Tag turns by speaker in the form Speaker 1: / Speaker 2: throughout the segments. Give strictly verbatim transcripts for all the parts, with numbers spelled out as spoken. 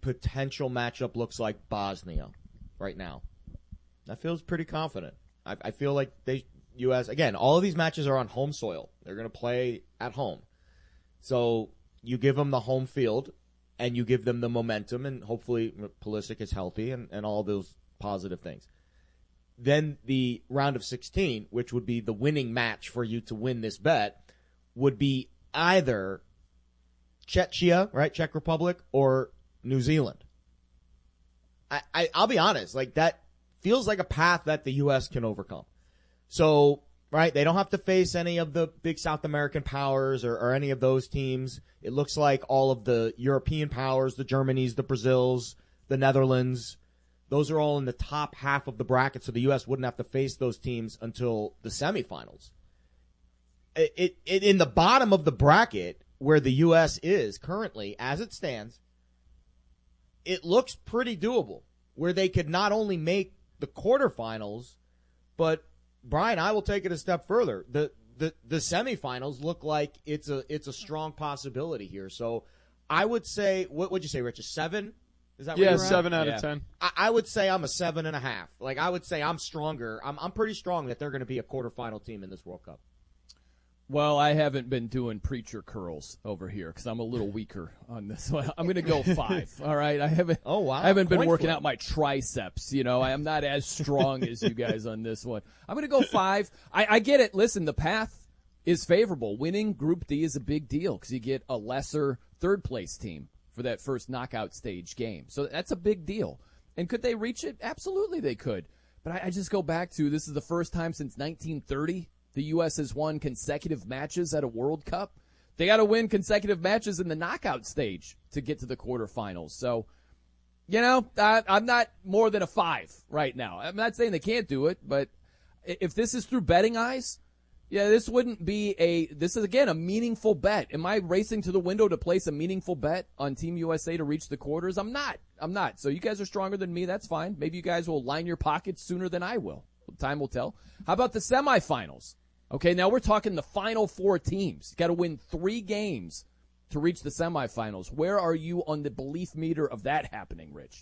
Speaker 1: potential matchup looks like Bosnia right now. That feels pretty confident. I, I feel like they U S again. All of these matches are on home soil. They're going to play at home, so you give them the home field, and you give them the momentum, and hopefully Pulisic is healthy, and, and all those positive things. Then the round of sixteen, which would be the winning match for you to win this bet, would be either Czechia, right, Czech Republic, or New Zealand. I, I I'll be honest, like that feels like a path that the U S can overcome. So, right, they don't have to face any of the big South American powers or, or any of those teams. It looks like all of the European powers, the Germanys, the Brazils, the Netherlands, those are all in the top half of the bracket, so the U S wouldn't have to face those teams until the semifinals. It, it, it in the bottom of the bracket where the U S is currently, as it stands, it looks pretty doable, where they could not only make the quarterfinals, but Brian, I will take it a step further. The the the semifinals look like it's a it's a strong possibility here. So I would say, what would you say, Rich? A seven? Is that
Speaker 2: yeah,
Speaker 1: where you're
Speaker 2: seven
Speaker 1: at?
Speaker 2: out
Speaker 1: yeah.
Speaker 2: of ten.
Speaker 1: I, I would say I'm a seven and a half. Like I would say I'm stronger. I'm I'm pretty strong that they're going to be a quarterfinal team in this World Cup.
Speaker 3: Well, I haven't been doing preacher curls over here because I'm a little weaker on this one. I'm going to go five. All right, I haven't.
Speaker 1: Oh wow,
Speaker 3: I haven't been
Speaker 1: Point
Speaker 3: working
Speaker 1: flip.
Speaker 3: out my triceps. You know, I am not as strong as you guys on this one. I'm going to go five. I, I get it. Listen, the path is favorable. Winning Group D is a big deal because you get a lesser third place team for that first knockout stage game. So that's a big deal. And could they reach it? Absolutely, they could. But I, I just go back to this is the first time since nineteen thirty. The U S has won consecutive matches at a World Cup. They got to win consecutive matches in the knockout stage to get to the quarterfinals. So, you know, I, I'm not more than a five right now. I'm not saying they can't do it, but if this is through betting eyes, yeah, this wouldn't be a, this is again a meaningful bet. Am I racing to the window to place a meaningful bet on Team U S A to reach the quarters? I'm not. I'm not. So you guys are stronger than me. That's fine. Maybe you guys will line your pockets sooner than I will. Time will tell. How about the semifinals? Okay, now we're talking the final four teams. You got to win three games to reach the semifinals. Where are you on the belief meter of that happening, Rich?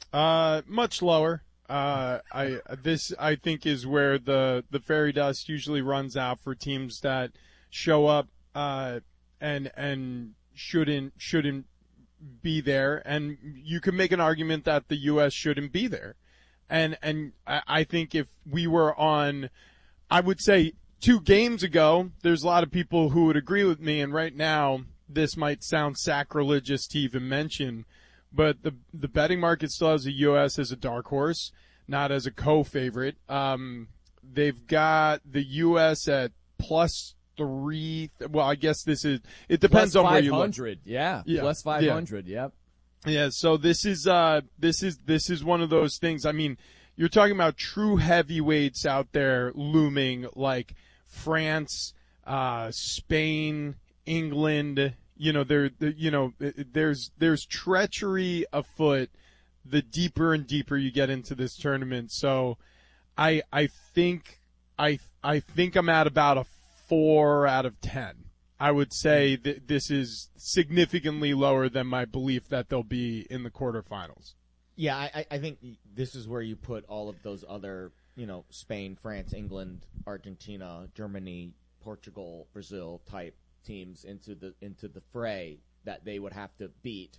Speaker 2: Uh, much lower. Uh, I this I think is where the the fairy dust usually runs out for teams that show up uh and and shouldn't shouldn't be there, and you can make an argument that the U S shouldn't be there. And and I think if we were on, I would say two games ago, there's a lot of people who would agree with me, and right now this might sound sacrilegious to even mention, but the the betting market still has the U S as a dark horse, not as a co-favorite. Um, they've got the U S at plus three. Well, I guess this is, it depends
Speaker 3: plus
Speaker 2: on where you look.
Speaker 3: five hundred, yeah.
Speaker 2: yeah.
Speaker 3: Plus five hundred, yeah.
Speaker 2: yep. Yeah, so this is uh this is this is one of those things. I mean, you're talking about true heavyweights out there looming, like France, uh, Spain, England. You know, there, you know, there's there's treachery afoot the deeper and deeper you get into this tournament. So, I I think I I think I'm at about a four out of ten. I would say that this is significantly lower than my belief that they'll be in the quarterfinals.
Speaker 1: Yeah, I, I think this is where you put all of those other, you know, Spain, France, England, Argentina, Germany, Portugal, Brazil type teams into the into the fray that they would have to beat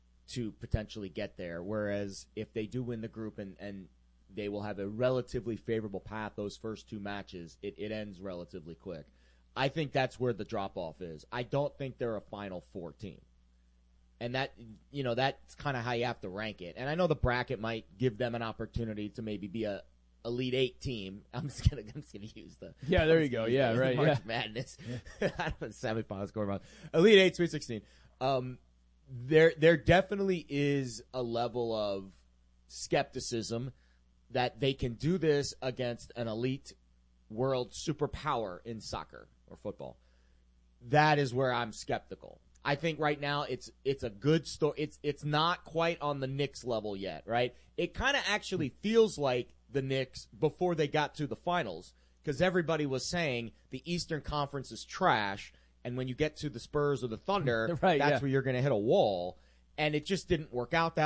Speaker 1: to potentially get there. Whereas if they do win the group and, and they will have a relatively favorable path those first two matches, it, it ends relatively quick. I think that's where the drop-off is. I don't think they're a Final Four team. And that, you know, that's kind of how you have to rank it. And I know the bracket might give them an opportunity to maybe be a Elite Eight team. I'm just gonna, I'm just gonna use the
Speaker 3: yeah. There you go. Yeah,
Speaker 1: the
Speaker 3: right.
Speaker 1: March
Speaker 3: yeah.
Speaker 1: Madness. I don't know, semifinals going around. Elite Eight, Sweet Sixteen. Um, there, there definitely is a level of skepticism that they can do this against an elite world superpower in soccer or football. That is where I'm skeptical. I think right now it's it's a good story. It's it's not quite on the Knicks level yet, right? It kind of actually feels like the Knicks before they got to the finals, because everybody was saying the Eastern Conference is trash, and when you get to the Spurs or the Thunder,
Speaker 3: right,
Speaker 1: that's
Speaker 3: yeah.
Speaker 1: where you're going to hit a wall. And it just didn't work out that